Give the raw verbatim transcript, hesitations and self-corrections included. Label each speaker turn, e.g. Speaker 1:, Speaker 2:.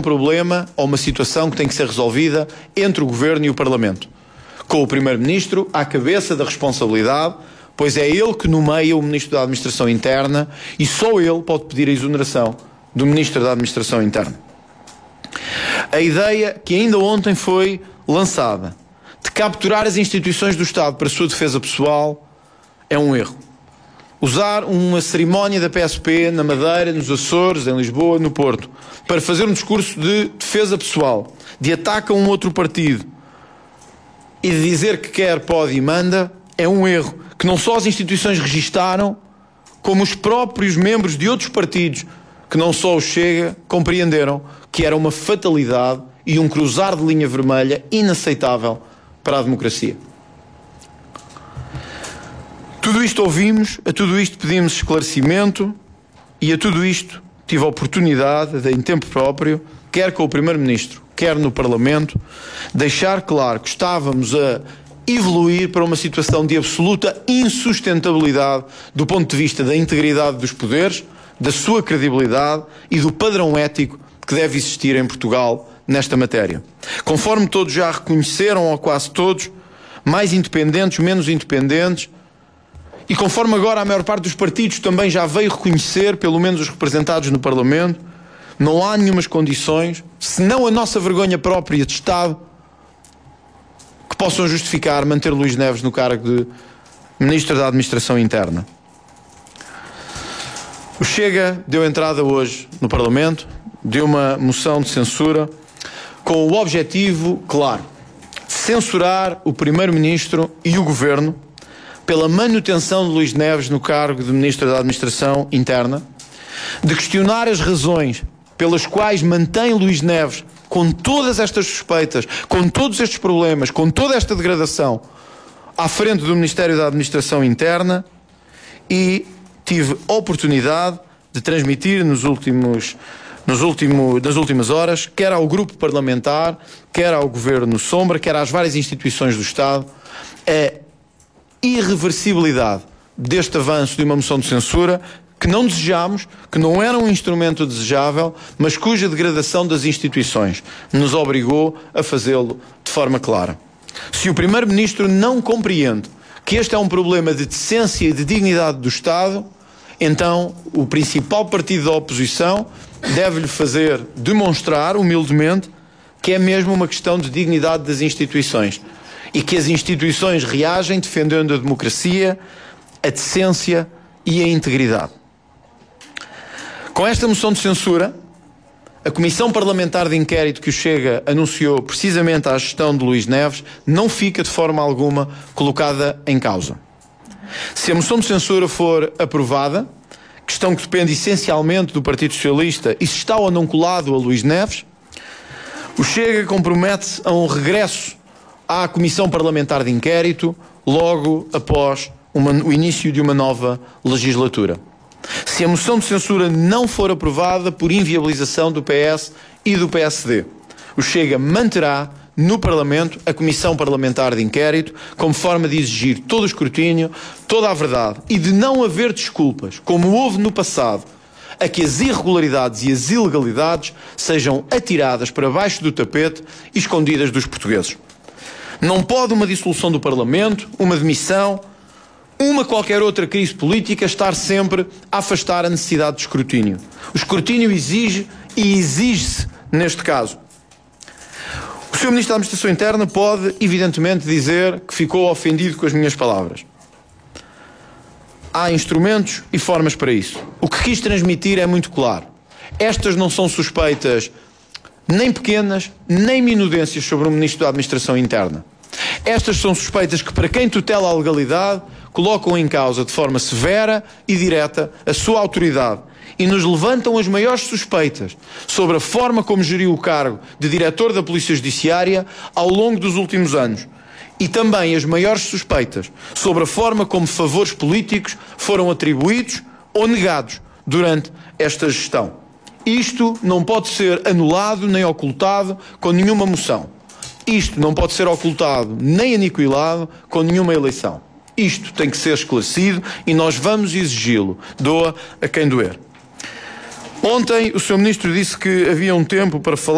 Speaker 1: problema ou uma situação que tem que ser resolvida entre o Governo e o Parlamento, com o Primeiro-Ministro à cabeça da responsabilidade, pois é ele que nomeia o Ministro da Administração Interna e só ele pode pedir a exoneração do Ministro da Administração Interna. A ideia que ainda ontem foi lançada de capturar as instituições do Estado para a sua defesa pessoal é um erro. Usar uma cerimónia da P S P na Madeira, nos Açores, em Lisboa, no Porto, para fazer um discurso de defesa pessoal, de ataque a um outro partido e de dizer que quer, pode e manda, é um erro que não só as instituições registaram, como os próprios membros de outros partidos, que não só o Chega, compreenderam que era uma fatalidade e um cruzar de linha vermelha inaceitável para a democracia. Tudo isto ouvimos, a tudo isto pedimos esclarecimento e a tudo isto tive a oportunidade de, em tempo próprio, quer com o Primeiro-Ministro, quer no Parlamento, deixar claro que estávamos a evoluir para uma situação de absoluta insustentabilidade do ponto de vista da integridade dos poderes, da sua credibilidade e do padrão ético que deve existir em Portugal nesta matéria. Conforme todos já reconheceram, ou quase todos, mais independentes, menos independentes, e conforme agora a maior parte dos partidos também já veio reconhecer, pelo menos os representados no Parlamento, não há nenhumas condições, senão a nossa vergonha própria de Estado, que possam justificar manter Luís Neves no cargo de Ministro da Administração Interna. O Chega deu entrada hoje no Parlamento, deu uma moção de censura com o objetivo claro de censurar o Primeiro-Ministro e o Governo pela manutenção de Luís Neves no cargo de Ministro da Administração Interna, de questionar as razões pelas quais mantém Luís Neves com todas estas suspeitas, com todos estes problemas, com toda esta degradação à frente do Ministério da Administração Interna, e tive a oportunidade de transmitir nos últimos, nos últimos, nas últimas horas, quer ao grupo parlamentar, quer ao Governo Sombra, quer às várias instituições do Estado, a irreversibilidade deste avanço de uma moção de censura que não desejamos, que não era um instrumento desejável, mas cuja degradação das instituições nos obrigou a fazê-lo de forma clara. Se o Primeiro-Ministro não compreende que este é um problema de decência e de dignidade do Estado, então o principal partido da oposição deve-lhe fazer demonstrar, humildemente, que é mesmo uma questão de dignidade das instituições e que as instituições reagem defendendo a democracia, a decência e a integridade. Com esta moção de censura, a Comissão Parlamentar de Inquérito que o Chega anunciou precisamente à gestão de Luís Neves não fica de forma alguma colocada em causa. Se a moção de censura for aprovada, questão que depende essencialmente do Partido Socialista e se está ou não colado a Luís Neves, o Chega compromete-se a um regresso à Comissão Parlamentar de Inquérito logo após uma, o início de uma nova legislatura. Se a moção de censura não for aprovada por inviabilização do P S e do P S D, o Chega manterá no Parlamento a Comissão Parlamentar de Inquérito como forma de exigir todo o escrutínio, toda a verdade e de não haver desculpas, como houve no passado, a que as irregularidades e as ilegalidades sejam atiradas para baixo do tapete e escondidas dos portugueses. Não pode uma dissolução do Parlamento, uma demissão, uma qualquer outra crise política estar sempre a afastar a necessidade de escrutínio. O escrutínio exige e exige-se neste caso. O senhor Ministro da Administração Interna pode, evidentemente, dizer que ficou ofendido com as minhas palavras. Há instrumentos e formas para isso. O que quis transmitir é muito claro. Estas não são suspeitas nem pequenas, nem minudências sobre o Ministro da Administração Interna. Estas são suspeitas que, para quem tutela a legalidade, colocam em causa de forma severa e direta a sua autoridade e nos levantam as maiores suspeitas sobre a forma como geriu o cargo de diretor da Polícia Judiciária ao longo dos últimos anos e também as maiores suspeitas sobre a forma como favores políticos foram atribuídos ou negados durante esta gestão. Isto não pode ser anulado nem ocultado com nenhuma moção. Isto não pode ser ocultado nem aniquilado com nenhuma eleição. Isto tem que ser esclarecido e nós vamos exigi-lo, doa a quem doer. Ontem o senhor Ministro disse que havia um tempo para falar